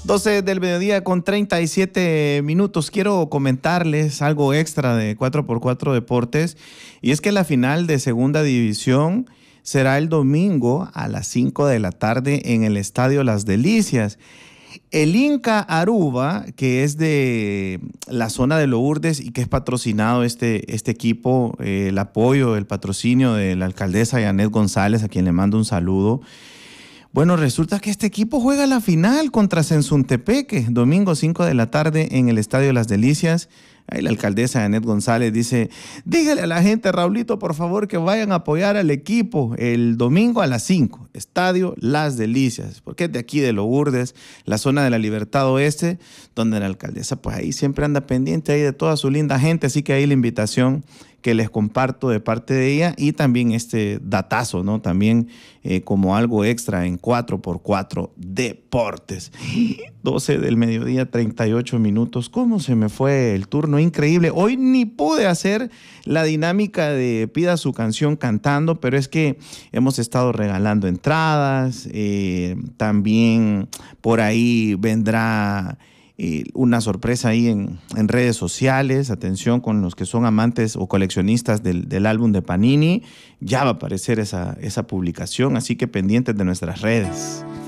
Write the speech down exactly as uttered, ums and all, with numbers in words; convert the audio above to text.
doce del mediodía con treinta y siete minutos. Quiero comentarles algo extra de cuatro por cuatro Deportes, y es que la final de Segunda División será el domingo a las cinco de la tarde en el Estadio Las Delicias. El Inca Aruba, que es de la zona de Lourdes y que es patrocinado este, este equipo, eh, el apoyo, el patrocinio de la alcaldesa Yanet González, a quien le mando un saludo. Bueno, resulta que este equipo juega la final contra Sensuntepeque, domingo cinco de la tarde en el Estadio Las Delicias. Ahí la alcaldesa Yanet González dice, dígale a la gente, Raulito, por favor, que vayan a apoyar al equipo el domingo a las cinco, Estadio Las Delicias, porque es de aquí de Lourdes, la zona de la Libertad Oeste, donde la alcaldesa pues ahí siempre anda pendiente ahí de toda su linda gente, así que ahí la invitación que les comparto de parte de ella, y también este datazo, ¿no? También eh, como algo extra en cuatro por cuatro Deportes. doce del mediodía, treinta y ocho minutos. ¿Cómo se me fue el turno? Increíble. Hoy ni pude hacer la dinámica de pida su canción cantando, pero es que hemos estado regalando entradas. Eh, también por ahí vendrá Eh, una sorpresa ahí en, en redes sociales. Atención con los que son amantes o coleccionistas del, del álbum de Panini, ya va a aparecer esa, esa publicación, así que pendientes de nuestras redes.